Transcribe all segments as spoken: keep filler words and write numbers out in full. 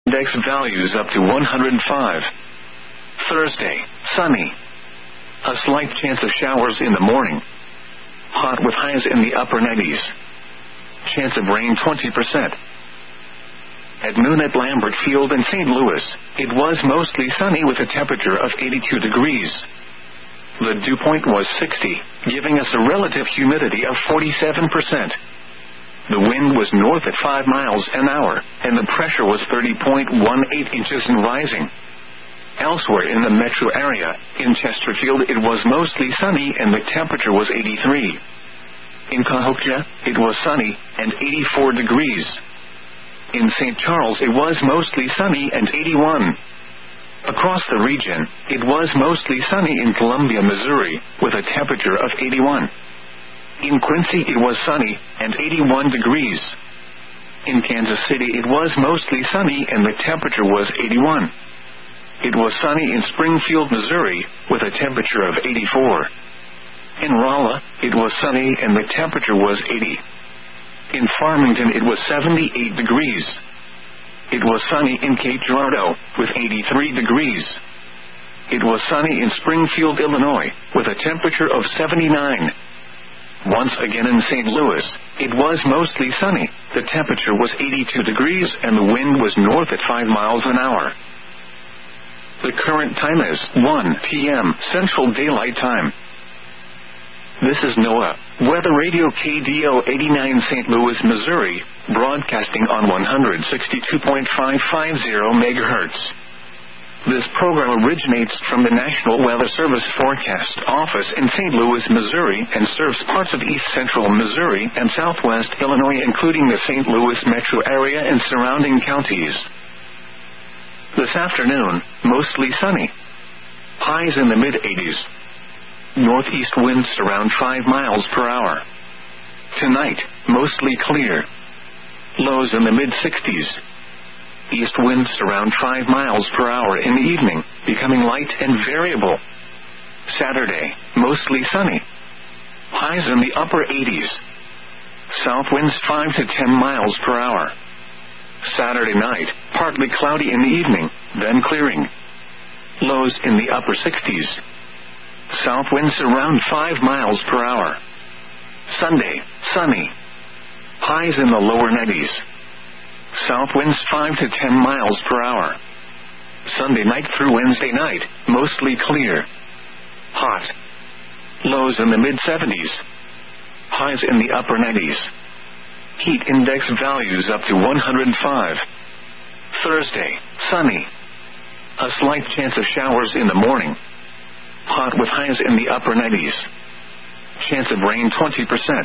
index values up to one hundred five. Thursday, sunny. A slight chance of showers in the morning. Hot with highs in the upper nineties. Chance of rain twenty percent. At noon at Lambert Field in Saint Louis, it was mostly sunny with a temperature of eighty-two degrees. The dew point was sixty, giving us a relative humidity of forty-seven percent. The wind was north at five miles an hour, and the pressure was thirty point one eight inches and rising. Elsewhere in the metro area, in Chesterfield it was mostly sunny and the temperature was eighty-three. In Cahokia, it was sunny and eighty-four degrees. In Saint Charles it was mostly sunny and eighty-one. Across the region, it was mostly sunny in Columbia, Missouri, with a temperature of eighty-one. In Quincy it was sunny and eighty-one degrees. In Kansas City it was mostly sunny and the temperature was eighty-one. It was sunny in Springfield, Missouri, with a temperature of eighty-four. In Rolla, it was sunny and the temperature was eighty. In Farmington it was seventy-eight degrees. It was sunny in Cape Girardeau, with eighty-three degrees. It was sunny in Springfield, Illinois, with a temperature of seventy-nine. Once again in Saint Louis, it was mostly sunny. The temperature was eighty-two degrees and the wind was north at five miles an hour. The current time is one p m Central Daylight Time. This is NOAA Weather Radio K D O eighty-nine Saint Louis, Missouri, broadcasting on one sixty-two point five five zero megahertz. This program originates from the National Weather Service Forecast Office in Saint Louis, Missouri, and serves parts of east central Missouri and southwest Illinois, including the Saint Louis metro area and surrounding counties. This afternoon, mostly sunny. Highs in the mid-eighties. Northeast winds around five miles per hour. Tonight, mostly clear. Lows in the mid-sixties. East winds around five miles per hour in the evening, becoming light and variable. Saturday, mostly sunny. Highs in the upper eighties. South winds five to ten miles per hour. Saturday night, partly cloudy in the evening, then clearing. Lows in the upper sixties. South winds around five miles per hour. Sunday, sunny. Highs in the lower nineties. South winds five to ten miles per hour. Sunday night through Wednesday night, mostly clear. Hot. Lows in the mid-seventies. Highs in the upper nineties. Heat index values up to one hundred five. Thursday, sunny. A slight chance of showers in the morning. Hot with highs in the upper nineties. Chance of rain twenty percent.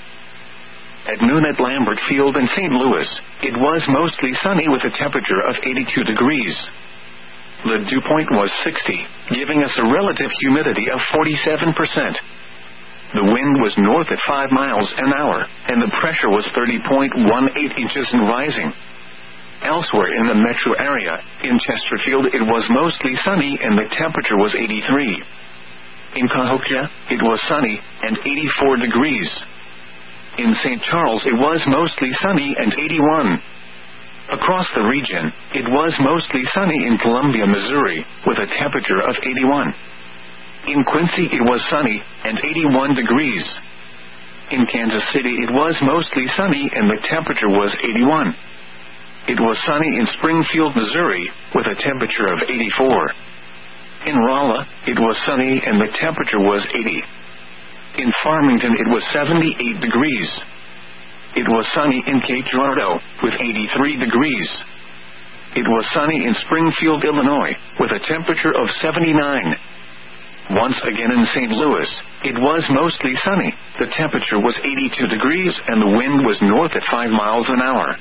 At noon at Lambert Field in Saint Louis, it was mostly sunny with a temperature of eighty-two degrees. The dew point was sixty, giving us a relative humidity of forty-seven percent. The wind was north at five miles an hour, and the pressure was thirty point one eight inches and rising. Elsewhere in the metro area, in Chesterfield it was mostly sunny and the temperature was eighty-three. In Cahokia, it was sunny and eighty-four degrees. In Saint Charles it was mostly sunny and eighty-one. Across the region, it was mostly sunny in Columbia, Missouri, with a temperature of eighty-one. In Quincy it was sunny and eighty-one degrees. In Kansas City it was mostly sunny and the temperature was eighty-one. It was sunny in Springfield, Missouri, with a temperature of eighty-four. In Rolla, it was sunny and the temperature was eighty. In Farmington it was seventy-eight degrees. It was sunny in Cape Girardeau, with eighty-three degrees. It was sunny in Springfield, Illinois, with a temperature of seventy-nine. Once again in Saint Louis, it was mostly sunny. The temperature was eighty-two degrees and the wind was north at five miles an hour.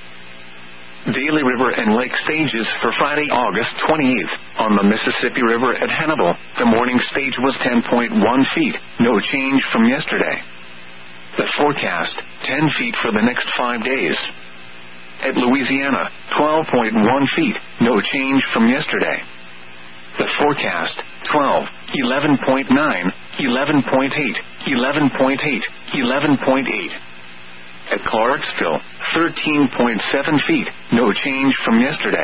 Daly River and Lake stages for Friday, August twenty-eighth. On the Mississippi River at Hannibal, the morning stage was ten point one feet, no change from yesterday. The forecast, ten feet for the next five days. At Louisiana, twelve point one feet, no change from yesterday. The forecast, twelve, eleven point nine, eleven point eight, eleven point eight, eleven point eight. At Clarksville, thirteen point seven feet, no change from yesterday.